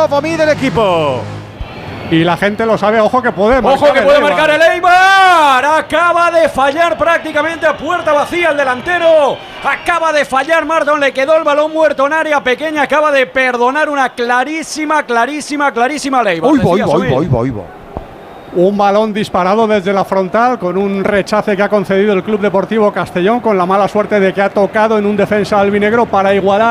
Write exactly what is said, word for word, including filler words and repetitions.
Love, Omi del equipo. Y la gente lo sabe, ojo que puede marcar. Ojo que puede el marcar el Eibar. Acaba de fallar prácticamente a puerta vacía el delantero. Acaba de fallar Marton, le quedó el balón muerto en área pequeña. Acaba de perdonar una clarísima, clarísima, clarísima al Eibar. Uy, voy, voy, voy, voy, voy. Un balón disparado desde la frontal con un rechace que ha concedido el Club Deportivo Castellón, con la mala suerte de que ha tocado en un defensa albinegro para igualar.